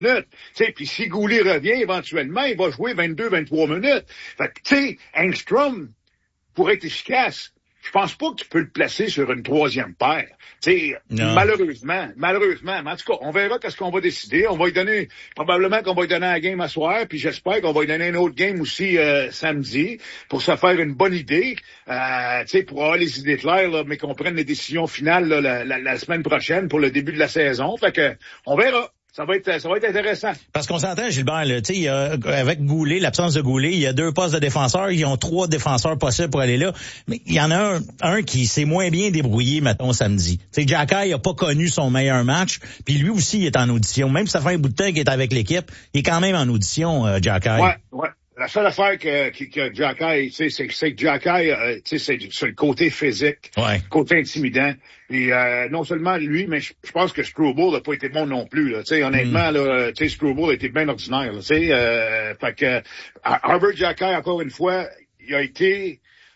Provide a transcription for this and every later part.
minutes. Puis si Goulet revient, éventuellement, il va jouer 22-23 minutes. Fait que, tu sais, Engstrom, pour être efficace, je pense pas que tu peux le placer sur une troisième paire. Malheureusement. Mais en tout cas, on verra qu'est-ce qu'on va décider. On va lui donner, probablement qu'on va lui donner un game à soir, puis j'espère qu'on va lui donner un autre game aussi samedi pour se faire une bonne idée. Pour avoir les idées claires, là, mais qu'on prenne les décisions finales là, la semaine prochaine pour le début de la saison. Fait que on verra. Ça va être intéressant. Parce qu'on s'entend, Gilbert, là, tu sais, avec Goulet, l'absence de Goulet, il y a 2 postes de défenseurs, ils ont 3 défenseurs possibles pour aller là. Mais il y en a un qui s'est moins bien débrouillé, mettons, samedi. Tu sais, Jacky a pas connu son meilleur match, puis lui aussi, il est en audition. Même si ça fait un bout de temps qu'il est avec l'équipe, il est quand même en audition, Jacky. Ouais. La seule affaire que Jacky, c'est que Jacky, c'est sur le côté physique, côté intimidant. Et non seulement lui, mais je pense que Struble n'a pas été bon non plus. Là. Honnêtement, là, Struble a été bien ordinaire. Fait que Albert Jacky, encore une fois, il a été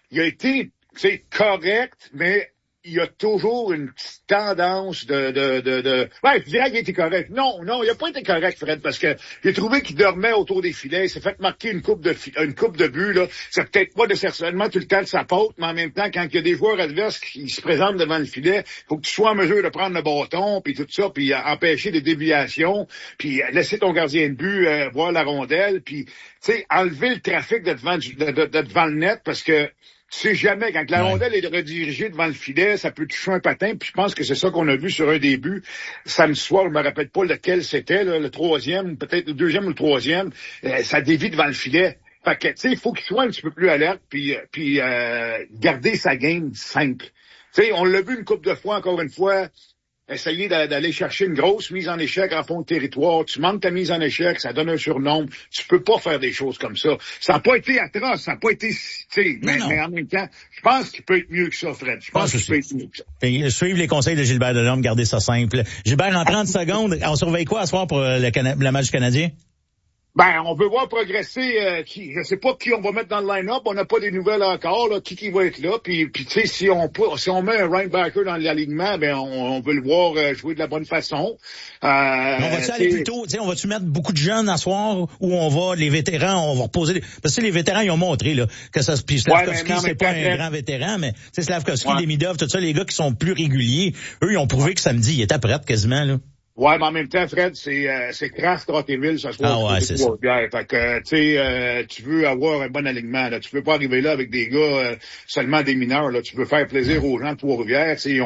correct, mais il y a toujours une petite tendance ouais, je dirais qu'il était correct. Non, il a pas été correct, Fred, parce que j'ai trouvé qu'il dormait autour des filets. Il s'est fait marquer une coupe de but, là. C'est peut-être pas nécessairement tout le temps de sa faute, mais en même temps, quand il y a des joueurs adverses qui se présentent devant le filet, faut que tu sois en mesure de prendre le bâton, puis tout ça, puis empêcher des déviations, puis laisser ton gardien de but voir la rondelle, puis, enlever le trafic de devant le net, parce que tu sais jamais, quand la rondelle est redirigée devant le filet, ça peut toucher un patin, puis je pense que c'est ça qu'on a vu sur un début samedi soir, je me rappelle pas lequel c'était, là, le troisième, peut-être le deuxième ou le troisième, ça dévie devant le filet. Fait que, tu sais, il faut qu'il soit un petit peu plus alerte, puis garder sa game simple. Tu sais, on l'a vu une couple de fois, encore une fois, essayer d'aller chercher une grosse mise en échec en fond de territoire. Tu manques ta mise en échec, ça donne un surnombre. Tu peux pas faire des choses comme ça. Ça n'a pas été atroce, ça n'a pas été, mais en même temps, je pense qu'il peut être mieux que ça, Fred. Je pense qu'il peut être mieux que ça. Et suivre les conseils de Gilbert Delorme, garder ça simple. Gilbert, en 30 secondes, on surveille quoi à soir pour le match du Canadien? Ben, on veut voir progresser je sais pas qui on va mettre dans le line-up, on n'a pas des nouvelles encore, là, qui va être là, puis tu sais, si on met un linebacker dans l'alignement, ben on veut le voir jouer de la bonne façon. On va-tu aller plutôt, on va-tu mettre beaucoup de jeunes à soir, ou on va, les vétérans, on va reposer, parce que les vétérans, ils ont montré, là, que ça, puis Slavkovski, c'est pas un grand vétéran, mais Slavkovski, Demidov, tout ça, les gars qui sont plus réguliers, eux, ils ont prouvé que samedi, ils étaient prêts quasiment, là. Ouais, mais en même temps, Fred, c'est Kraft, Trottéville, ça se voit. C'est ça. Fait que, tu veux avoir un bon alignement, là. Tu veux pas arriver là avec des gars, seulement des mineurs, là. Tu veux faire plaisir aux gens de Trois-Rivières, c'est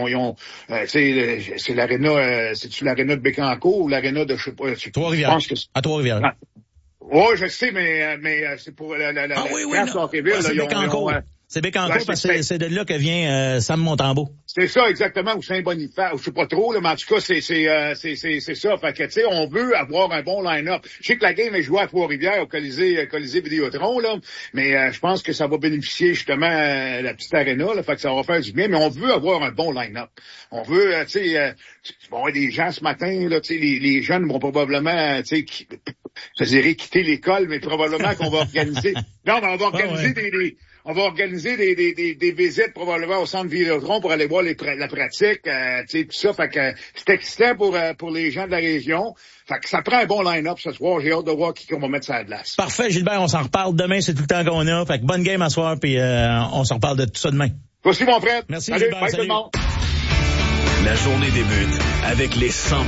l'aréna, c'est-tu l'aréna de Bécancour ou l'aréna de, je sais pas, Trois-Rivières. À Trois-Rivières. Ouais, je sais, mais c'est pour Kraft, Trottéville, c'est Bécancour. C'est Bécancour parce que c'est de là que vient Sam Montembeau. C'est ça, exactement, ou Saint-Boniface, ou je sais pas trop, là, mais en tout cas, c'est ça. Fait que, tu sais, on veut avoir un bon line-up. Je sais que la game est jouée à Trois-Rivières, au Colisée Vidéotron, là, mais je pense que ça va bénéficier, justement, la petite aréna, là, fait que ça va faire du bien, mais on veut avoir un bon line-up. On veut, tu sais, bon, des gens ce matin, là, tu sais, les jeunes vont probablement, tu sais, je dirais quitter l'école, mais probablement qu'on va organiser, non, mais on va organiser on va organiser des visites probablement au centre Vidéotron pour aller voir la pratique, tu sais, tout ça. Fait que c'est excitant pour les gens de la région. Fait que ça prend un bon line-up ce soir. J'ai hâte de voir qui on va mettre sur la glace. Parfait, Gilbert, on s'en reparle demain, c'est tout le temps qu'on a. Fait que bonne game à soir, puis on s'en reparle de tout ça demain. Toi aussi, mon frère. Merci, salut, Gilbert. Bye, tout le monde. La journée débute avec les 100